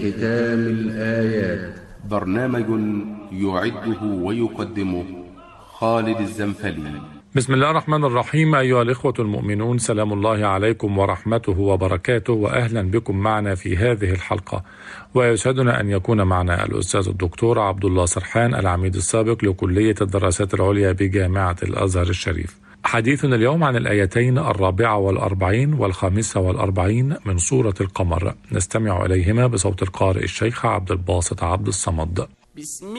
ختام الآيات. برنامج يعده ويقدمه خالد الزنفلي. بسم الله الرحمن الرحيم. أيها الإخوة المؤمنون، سلام الله عليكم ورحمته وبركاته، وأهلا بكم معنا في هذه الحلقة. ويسعدنا أن يكون معنا الأستاذ الدكتور عبد الله سرحان، العميد السابق لكلية الدراسات العليا بجامعة الأزهر الشريف. حديثنا اليوم عن الآيتين 44 و45 من سورة القمر، نستمع إليهما بصوت القارئ الشيخ عبد الباسط عبد الصمد.